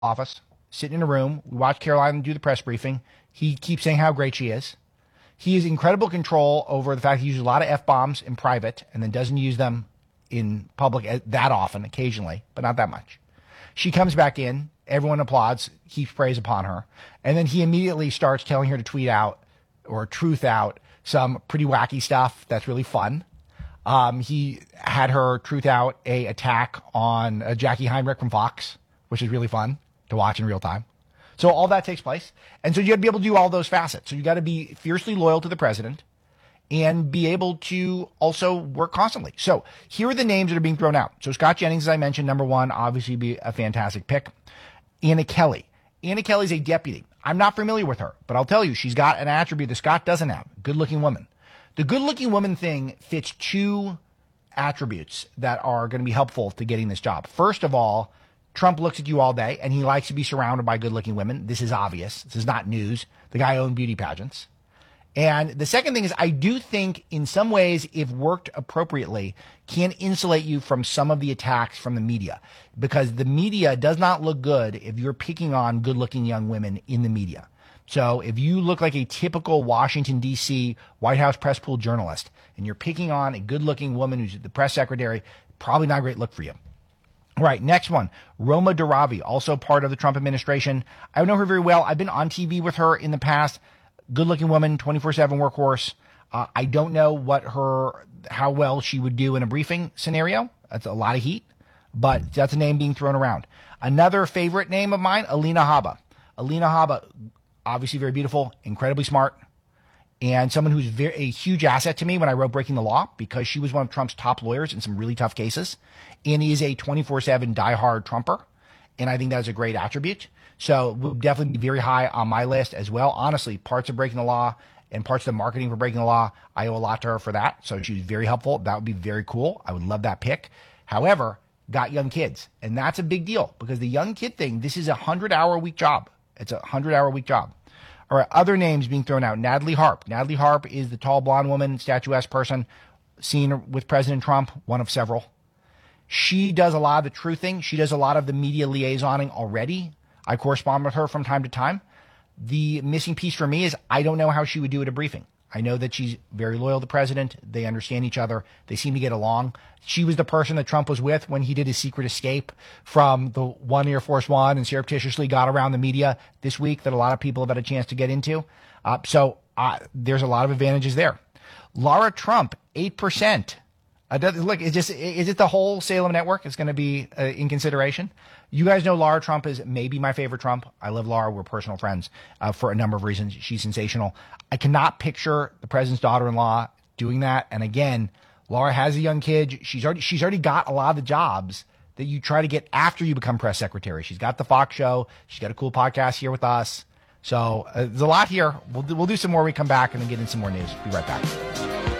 office, sitting in a room. We watch Caroline do the press briefing. He keeps saying how great she is. He has incredible control over the fact he uses a lot of F-bombs in private and then doesn't use them in public that often, occasionally, but not that much. She comes back in. Everyone applauds, heaps praise upon her. And then he immediately starts telling her to tweet out or truth out some pretty wacky stuff that's really fun. He had her truth out a attack on Jackie Heinrich from Fox, which is really fun to watch in real time. So all that takes place. And so you got to be able to do all those facets. So you got to be fiercely loyal to the president and be able to also work constantly. So here are the names that are being thrown out. So Scott Jennings, as I mentioned, number one, obviously be a fantastic pick. Anna Kelly. Anna Kelly's a deputy. I'm not familiar with her, but I'll tell you, she's got an attribute that Scott doesn't have. Good-looking woman. The good-looking woman thing fits two attributes that are going to be helpful to getting this job. First of all, Trump looks at you all day, and he likes to be surrounded by good-looking women. This is obvious. This is not news. The guy owned beauty pageants. And the second thing is I do think in some ways, if worked appropriately, can insulate you from some of the attacks from the media, because the media does not look good if you're picking on good-looking young women in the media. So if you look like a typical Washington, D.C. White House press pool journalist and you're picking on a good-looking woman who's the press secretary, probably not a great look for you. All right, next one, Roma Daravi, also part of the Trump administration. I know her very well. I've been on TV with her in the past. Good-looking woman, 24/7 workhorse. I don't know how well she would do in a briefing scenario. That's a lot of heat, but that's a name being thrown around. Another favorite name of mine, Alina Habba. Alina Habba, obviously very beautiful, incredibly smart, and someone who's a huge asset to me when I wrote Breaking the Law, because she was one of Trump's top lawyers in some really tough cases, and is a 24/7 diehard Trumper, and I think that's a great attribute. So will definitely be very high on my list as well. Honestly, parts of Breaking the Law and parts of the marketing for Breaking the Law, I owe a lot to her for that. So she was very helpful. That would be very cool. I would love that pick. However, got young kids, and that's a big deal because the young kid thing, this is a 100-hour-a-week job. It's a 100-hour-a-week job. All right, other names being thrown out. Natalie Harp. Natalie Harp is the tall blonde woman, statuesque person seen with President Trump, one of several. She does a lot of the truthing. She does a lot of the media liaisoning already. I correspond with her from time to time. The missing piece for me is I don't know how she would do at a briefing. I know that she's very loyal to the president. They understand each other. They seem to get along. She was the person that Trump was with when he did his secret escape from the One Air Force One and surreptitiously got around the media this week that a lot of people have had a chance to get into. So there's a lot of advantages there. Laura Trump, 8%. Look, is it the whole Salem network is going to be in consideration? You guys know Laura Trump is maybe my favorite Trump. I love Laura. We're personal friends for a number of reasons. She's sensational. I cannot picture the president's daughter-in-law doing that. And again, Laura has a young kid. She's already got a lot of the jobs that you try to get after you become press secretary. She's got the Fox show. She's got a cool podcast here with us. So there's a lot here. We'll do some more when we come back and then get in some more news. Be right back.